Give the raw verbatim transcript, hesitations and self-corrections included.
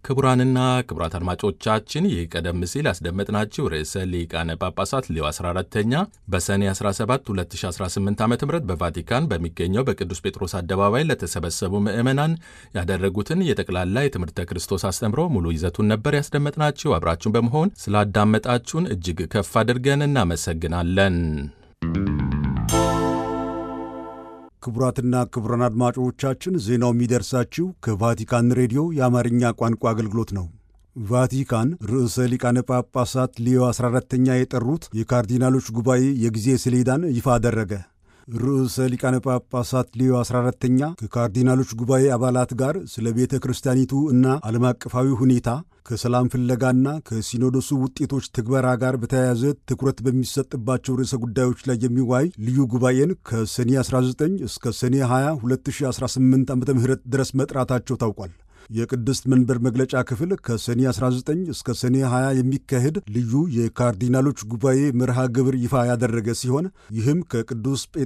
ክቡራንና ክቡራት አድማጮቻችን ይህ ቀደም ሲል ያስደመጥናችሁ ርዕሰ ሊቃነ ጳጳሳት ሌዮ አስራ አራተኛ በሰኔ አስራ ሰባት ሁለት ሺህ አስራ ስምንት ዓ ም በቫቲካን በሚገኘው በቅዱስ ጴጥሮስ አደባባይ ለተሰበሰቡ ምዕመናን ያደረጉትን የጠቅላላ የትምህርተ ክርስቶስ አስተምሮ ሙሉ ይዘቱን ነበር ያስደመጥናችሁ። አብራችሁን በመሆን ስላዳመጣችሁን እጅግ ከፍ አድርገን እናመሰግናለን። ክቡራትና ክቡራን አድማጮቻችን ዜናው የሚደርሳችሁ ከቫቲካን ሬዲዮ የአማርኛ ቋንቋ አገልግሎት ነው። ቫቲካን ርዕሰ ሊቃነ ጳጳሳት ሌዮ አስራ አራተኛ የጠሩት የካርዲናሎች ጉባኤ የጊዜ ሰሌዳን ይፋ አደረገ። ርዕሰ ሊቃነ ጳጳሳት ሌዮ አስራ አራተኛ ከካርዲናሎች ጉባኤ አባላት ጋር ስለ ቤተ ክርስቲያኒቱ እና ዓለም አቀፋዊ ሁኔታ ከሰላም ፍለጋና ከሲኖዶሱ ውጤቶች ትግበራ ጋር በተያያዘ ትኩረት በሚሰጥባቸው ርዕሰ ጉዳዮች ላይ የሚዋይ ልዩ ጉባኤን ከሰኔ አስራ ዘጠኝ እስከ ሰኔ ሃያ ሁለት ሺህ አስራ ስምንት ዓመተ ምህረት ድረስ መጥራታቸው ታውቋል። የቅድስት መንበር መግለጫ ክፍል ከሰኔ አስራ ዘጠኝ እስከ ሰኔ ሃያ የሚካሄድ ልዩ የካርዲናሎች ጉባኤ መርሃ ግብር ይፋ ያደረገ ሲሆን ይህም ከቅዱስ